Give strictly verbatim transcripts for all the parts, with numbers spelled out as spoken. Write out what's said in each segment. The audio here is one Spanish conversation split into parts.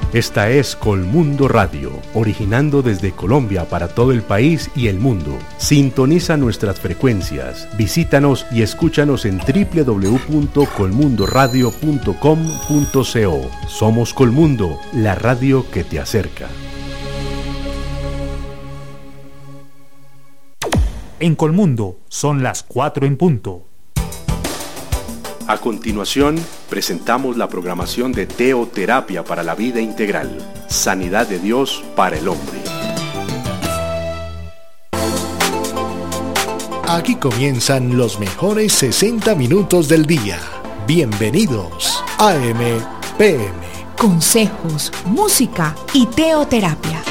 Esta es Colmundo Radio, originando desde Colombia para todo el país y el mundo. Sintoniza nuestras frecuencias, visítanos y escúchanos en doble u doble u doble u punto colmundo radio punto com punto co. Somos Colmundo, la radio que te acerca. En Colmundo son las cuatro en punto. A continuación, presentamos la programación de Teoterapia para la Vida Integral, Sanidad de Dios para el Hombre. Aquí comienzan los mejores sesenta minutos del día. Bienvenidos a A M P M. Consejos, música y teoterapia.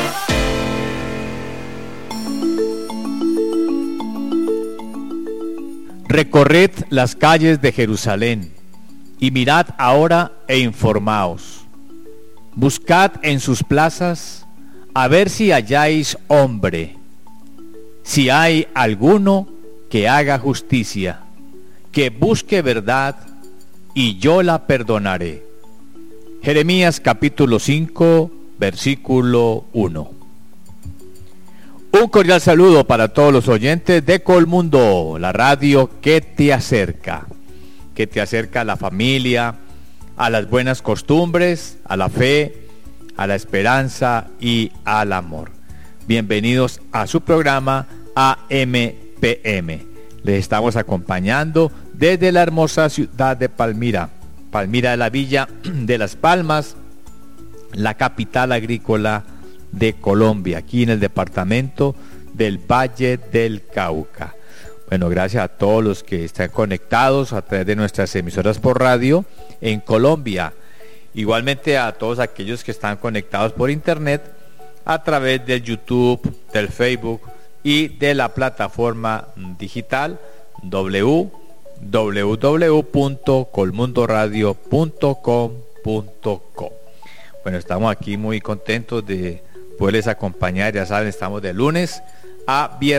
Recorred las calles de Jerusalén, y mirad ahora e informaos. Buscad en sus plazas, a ver si halláis hombre, si hay alguno que haga justicia, que busque verdad, y yo la perdonaré. Jeremías capítulo cinco, versículo uno. Un cordial saludo para todos los oyentes de Colmundo, la radio que te acerca, que te acerca a la familia, a las buenas costumbres, a la fe, a la esperanza y al amor. Bienvenidos a su programa A M P M. Les estamos acompañando desde la hermosa ciudad de Palmira, Palmira de la Villa de Las Palmas, la capital agrícola de Colombia, aquí en el departamento del Valle del Cauca. Bueno, gracias a todos los que están conectados a través de nuestras emisoras por radio en Colombia. Igualmente a todos aquellos que están conectados por internet a través del YouTube, del Facebook y de la plataforma digital doble u doble u doble u punto colmundo radio punto com punto co. Bueno, estamos aquí muy contentos de poderles acompañar. Ya saben, estamos de lunes a viernes